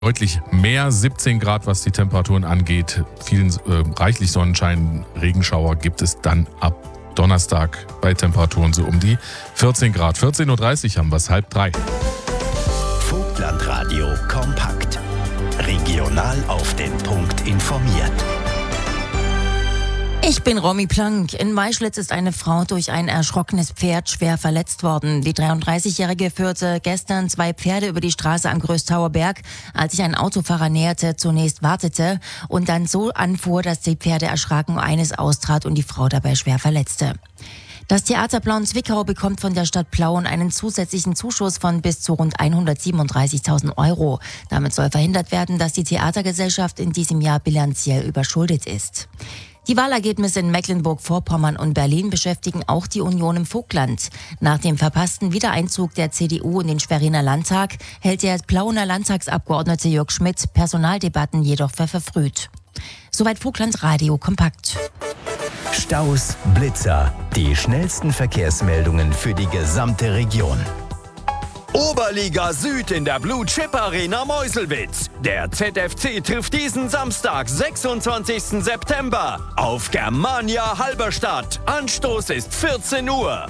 Deutlich mehr, 17 Grad, was die Temperaturen angeht. Reichlich Sonnenschein, Regenschauer gibt es dann ab Donnerstag bei Temperaturen so um die 14 Grad. 14.30 Uhr haben wir es, 2:30. Vogtlandradio kompakt. Regional auf den Punkt informiert. Ich bin Romy Plank. In Weischlitz ist eine Frau durch ein erschrockenes Pferd schwer verletzt worden. Die 33-Jährige führte gestern 2 Pferde über die Straße am Größtauer Berg, als sich ein Autofahrer näherte, zunächst wartete und dann so anfuhr, dass die Pferde erschraken, eines austrat und die Frau dabei schwer verletzte. Das Theater Plauen-Zwickau bekommt von der Stadt Plauen einen zusätzlichen Zuschuss von bis zu rund 137.000 Euro. Damit soll verhindert werden, dass die Theatergesellschaft in diesem Jahr bilanziell überschuldet ist. Die Wahlergebnisse in Mecklenburg-Vorpommern und Berlin beschäftigen auch die Union im Vogtland. Nach dem verpassten Wiedereinzug der CDU in den Schweriner Landtag hält der Plauener Landtagsabgeordnete Jörg Schmidt Personaldebatten jedoch für verfrüht. Soweit Vogtlandradio kompakt. Staus, Blitzer, die schnellsten Verkehrsmeldungen für die gesamte Region. Oberliga Süd in der Blue Chip Arena Meuselwitz. Der ZFC trifft diesen Samstag, 26. September auf Germania Halberstadt. Anstoß ist 14 Uhr.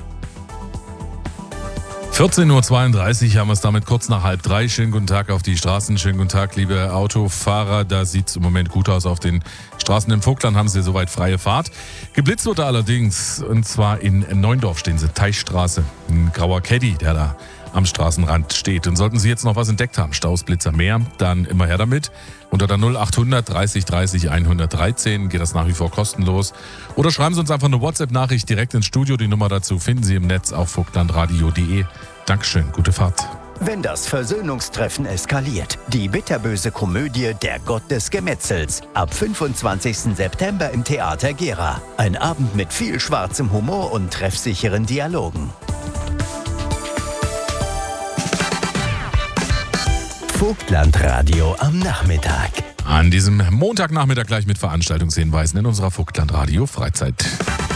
14.32 Uhr haben wir es damit kurz nach 2:30. Schönen guten Tag auf die Straßen. Schönen guten Tag, liebe Autofahrer. Da sieht es im Moment gut aus auf den Straßen im Vogtland. Haben Sie soweit freie Fahrt. Geblitzt wurde allerdings, und zwar in Neundorf stehen Sie, Teichstraße. Ein grauer Caddy, der da am Straßenrand steht. Und sollten Sie jetzt noch was entdeckt haben, Staus, Blitzer, mehr, dann immer her damit. Unter der 0800 30 30 113 geht das nach wie vor kostenlos. Oder schreiben Sie uns einfach eine WhatsApp-Nachricht direkt ins Studio. Die Nummer dazu finden Sie im Netz auf vogtlandradio.de. Dankeschön, gute Fahrt. Wenn das Versöhnungstreffen eskaliert, die bitterböse Komödie Der Gott des Gemetzels. Ab 25. September im Theater Gera. Ein Abend mit viel schwarzem Humor und treffsicheren Dialogen. Vogtlandradio am Nachmittag. An diesem Montagnachmittag gleich mit Veranstaltungshinweisen in unserer Vogtlandradio Freizeit.